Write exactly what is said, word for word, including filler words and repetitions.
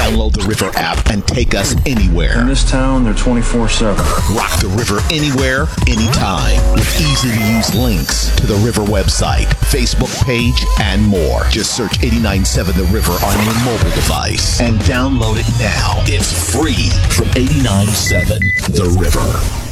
Download the River app and take us anywhere. In this town, they're twenty-four seven. Rock the River anywhere, anytime, with easy-to-use links to the River website, Facebook page, and more. Just search eighty-nine point seven The River on your mobile device and download it now. It's free from eighty-nine point seven The River.